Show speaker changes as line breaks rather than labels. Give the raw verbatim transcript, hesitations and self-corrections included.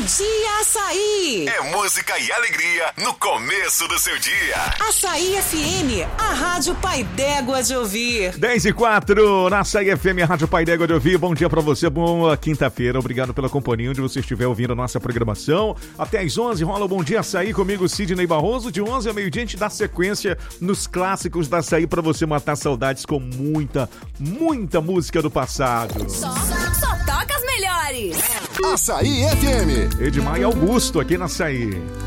Dia Açaí.
É música e alegria no começo do seu dia.
Açaí F M, a Rádio Pai d'Égua de ouvir.
dez e quatro, na Açaí F M, a Rádio Pai d'Égua de ouvir. Bom dia pra você, boa quinta-feira. Obrigado pela companhia onde você estiver ouvindo a nossa programação. Até às onze rola o Bom Dia Açaí comigo, Sidney Barroso. De onze a meio-dia a gente dá sequência nos clássicos da Açaí pra você matar saudades com muita, muita música do passado.
Só, só toca as melhores.
Açaí F M.
Edmar e Augusto aqui na Açaí.